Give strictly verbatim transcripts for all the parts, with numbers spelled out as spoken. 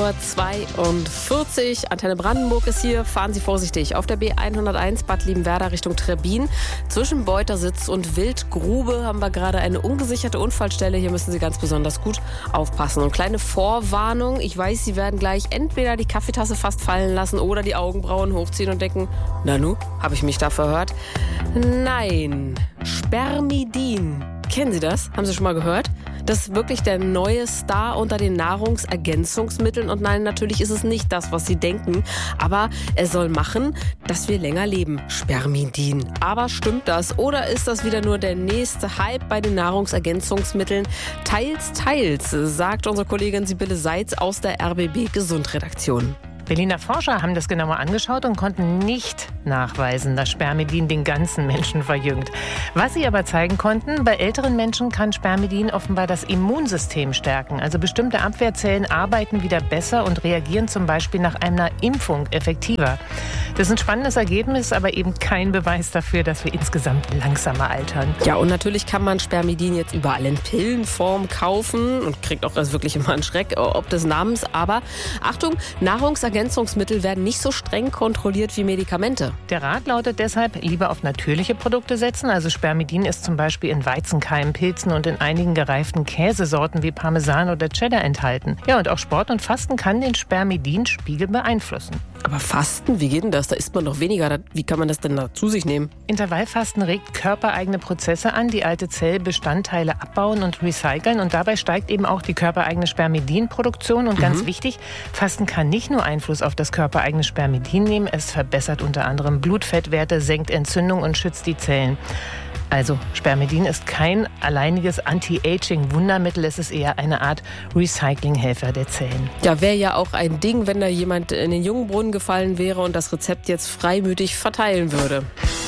Uhr zweiundvierzig. Antenne Brandenburg ist hier. Fahren Sie vorsichtig. Auf der B hunderteins Bad Liebenwerda Richtung Trebbin. Zwischen Beutersitz und Wildgrube haben wir gerade eine ungesicherte Unfallstelle. Hier müssen Sie ganz besonders gut aufpassen. Und kleine Vorwarnung. Ich weiß, Sie werden gleich entweder die Kaffeetasse fast fallen lassen oder die Augenbrauen hochziehen und denken, na nu, habe ich mich da verhört? Nein. Spermidin. Kennen Sie das? Haben Sie schon mal gehört? Das ist wirklich der neue Star unter den Nahrungsergänzungsmitteln. Und nein, natürlich ist es nicht das, was Sie denken. Aber es soll machen, dass wir länger leben. Spermidin. Aber stimmt das? Oder ist das wieder nur der nächste Hype bei den Nahrungsergänzungsmitteln? Teils, teils, sagt unsere Kollegin Sibylle Seitz aus der R B B Gesundredaktion. Berliner Forscher haben das genauer angeschaut und konnten nicht nachweisen, dass Spermidin den ganzen Menschen verjüngt. Was sie aber zeigen konnten, bei älteren Menschen kann Spermidin offenbar das Immunsystem stärken. Also bestimmte Abwehrzellen arbeiten wieder besser und reagieren zum Beispiel nach einer Impfung effektiver. Das ist ein spannendes Ergebnis, aber eben kein Beweis dafür, dass wir insgesamt langsamer altern. Ja, und natürlich kann man Spermidin jetzt überall in Pillenform kaufen und kriegt auch das wirklich immer einen Schreck, ob des Namens. Aber Achtung, Nahrungsergänzungsmittel werden nicht so streng kontrolliert wie Medikamente. Der Rat lautet deshalb, lieber auf natürliche Produkte setzen. Also Spermidin ist zum Beispiel in Weizenkeimen, Pilzen und in einigen gereiften Käsesorten wie Parmesan oder Cheddar enthalten. Ja, und auch Sport und Fasten kann den Spermidinspiegel beeinflussen. Aber Fasten, wie geht denn das? Da isst man doch weniger. Wie kann man das denn da zu sich nehmen? Intervallfasten regt körpereigene Prozesse an, die alte Zellbestandteile abbauen und recyceln. Und dabei steigt eben auch die körpereigene Spermidinproduktion. Und ganz mhm. wichtig, Fasten kann nicht nur Einfluss auf das körpereigene Spermidin nehmen. Es verbessert unter anderem Blutfettwerte, senkt Entzündung und schützt die Zellen. Also Spermidin ist kein alleiniges Anti-Aging-Wundermittel, es ist eher eine Art Recyclinghelfer der Zellen. Ja, wäre ja auch ein Ding, wenn da jemand in den Jungbrunnen gefallen wäre und das Rezept jetzt freimütig verteilen würde.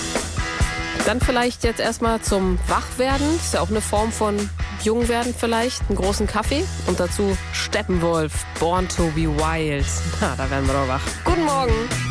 Dann vielleicht jetzt erstmal zum Wachwerden. Ist ja auch eine Form von Jungwerden vielleicht. Einen großen Kaffee und dazu Steppenwolf, Born to be Wild. Na, da werden wir doch wach. Guten Morgen.